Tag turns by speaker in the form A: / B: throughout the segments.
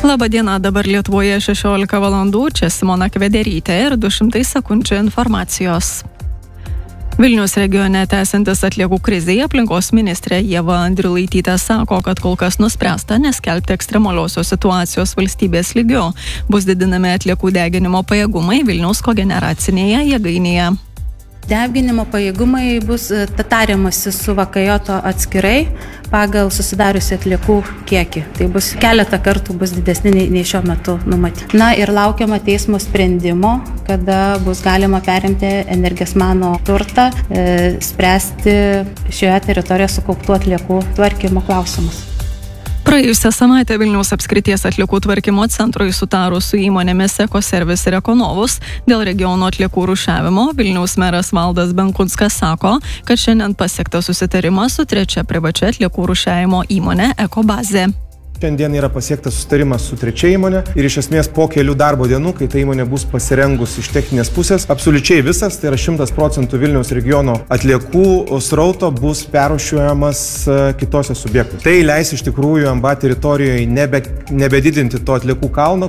A: Labadiena, dabar Lietuvoje 16 valandų, čia Simona Kvederytė ir 200 sekundžių informacijos. Vilniaus regione tęsiantis atliekų krizėje aplinkos ministrė Ieva Andriulaitytė sako, kad kol kas nuspręsta neskelbti ekstremaliosios situacijos valstybės lygiu. Bus didinami atliekų deginimo pajėgumai Vilniaus kogeneracinėje jėgainėje.
B: Deginimo pajėgumai bus tariamasi su VKJ atskirai pagal susidariusių atliekų kiekį. Tai bus keletą kartų bus didesni nei šiuo metu numatyti. Na ir laukiama teismo sprendimo, kada bus galima perimti Energesmano turtą, spręsti šioje teritorijoje sukauptų atliekų tvarkymo klausimus.
A: Praėjusią savaitę Vilniaus apskrities atliekų tvarkymo centrui sutarus su įmonėmis Ekoservis ir Ekonovus dėl regiono atliekų rūšiavimo, Vilniaus meras Valdas Benkunskas sako, kad šiandien pasiektas susitarimas su trečia privačia atliekų rūšiavimo įmonė Ekobazė.
C: Šiandien yra pasiektas susitarimas su trečia įmonė ir iš esmės po kelių darbo dienų, kai ta įmonė bus pasirengus iš techninės pusės, absoliučiai visas, tai yra 100% Vilniaus regiono atliekų srauto bus perrūšiuojamas kitose subjektuose. Tai leis iš tikrųjų MBA teritorijoje nebedidinti to atliekų kalno.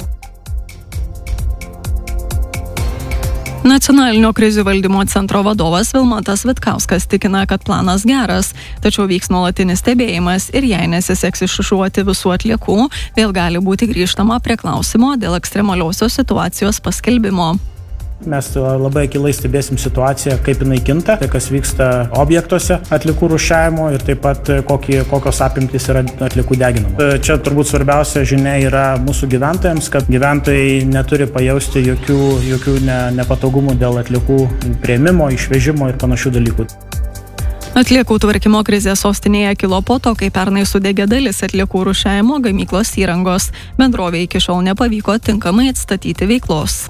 A: Nacionalinio krizių valdymo centro vadovas Vilmantas Vitkauskas tikina, kad planas geras, tačiau vyks nuolatinis stebėjimas ir jei nesiseks iššuoti visų atliekų, vėl gali būti grįžtama prie klausimo dėl ekstremaliosios situacijos paskelbimo.
D: Mes labai akylai stebėsim situaciją, kaip jinai kinta, kas vyksta objektuose atliekų rūšiavimo ir taip pat kokios apimtys yra atliekų deginimo. Čia turbūt svarbiausia žinia yra mūsų gyventojams, kad gyventojai neturi pajausti jokių nepatogumų dėl atliekų priėmimo, išvežimo ir panašių dalykų.
A: Atliekų tvarkymo krizė sostinėje kilo po to, kai pernai sudegė dalis atliekų rūšiavimo gamyklos įrangos. Bendrovei iki šiol nepavyko tinkamai atstatyti veiklos.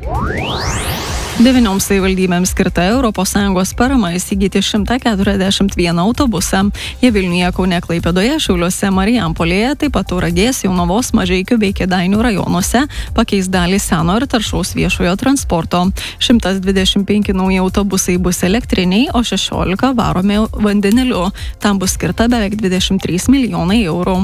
A: 9 savivaldybėms skirta ES parama įsigyti 141 autobusą. Jie Vilniuje, Kaune, Klaipėdoje, Šiauliuose, Marijampolėje, taip pat Tauragės, Jonavos, Mažeikių bei Kėdainių rajonuose pakeis dalį seno ir taršaus viešojo transporto. 125 nauji autobusai bus elektriniai, o 16 varomi vandeniliu. Tam bus skirta beveik 23 milijonai eurų.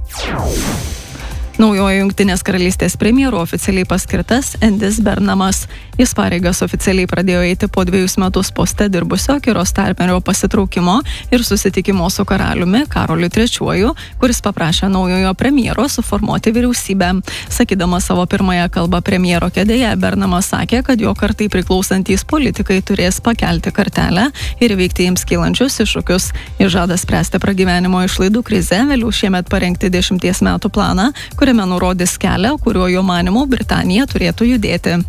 A: Naujojo Jungtinės karalystės premjeru oficialiai paskirtas Endis Bernamas. Jis pareigas oficialiai pradėjo eiti po 2 metus poste dirbusio Kiro Starmerio pasitraukimo ir susitikimo su karaliumi Karoliu III, kuris paprašė naujojo premjero suformuoti vyriausybę. Sakydamas savo pirmąją kalbą premjero kėdėje, Bernamas sakė, kad jo kartai priklausantys politikai turės pakelti kartelę ir įveikti jiems kylančius iššūkius. Jis žada spręsti pragyvenimo išlaidų krizę, vėliau šiemet parengti 10 metų planą, kuriame nurodys kelią, kuriuo jo manymu Britanija turėtų judėti.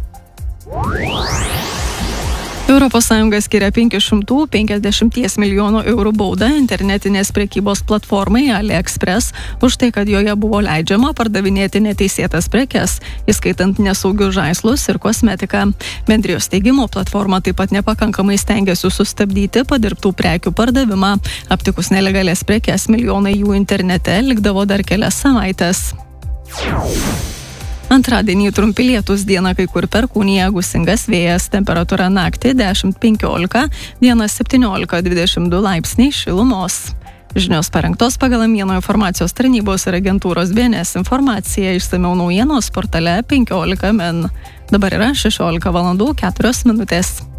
A: ES skiria 550 milijonų eurų baudą internetinės prekybos platformai AliExpress už tai, kad joje buvo leidžiama pardavinėti neteisėtas prekes, įskaitant nesaugius žaislus ir kosmetiką. Bendrijos teigimu, platforma taip pat nepakankamai stengiasi sustabdyti padirbtų prekių pardavimą. Aptikus nelegalias prekes, milijonai jų internete likdavo dar kelias savaitės. Antradienį trumpi lietūs, dieną kai kur perkūnija, gūsingas vėjas, temperatūra naktį 10-15, dieną 17-22 laipsniai šilumos. Žinios parengtos pagal Amieno informacijos tarnybos ir agentūros BNS informaciją, išsamiau naujienos portale 15 min. Dabar yra 16 valandų 4 minutės.